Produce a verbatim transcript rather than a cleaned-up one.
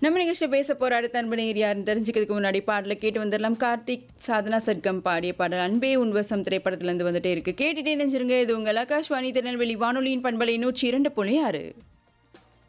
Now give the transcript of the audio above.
நம்ம நிகழ்ச்சியில் பேச போற அடுத்த அன்பனையர் யாருன்னு தெரிஞ்சுக்கிறதுக்கு முன்னாடி பாடலை கேட்டு வந்துடலாம். கார்த்திக் சாதனா சர்க்கம் பாடிய பாடல் அன்பே உன்வசம் திரைப்படத்துல இருந்து வந்துட்டே இருக்கு. கேட்டுட்டே நினைச்சிருங்க. இது உங்கள் ஆகாஷ்வாணி திருநெல்வேலி வானொலியின் பண்பலை நூற்றி இரண்டு புள்ளி ஆறு.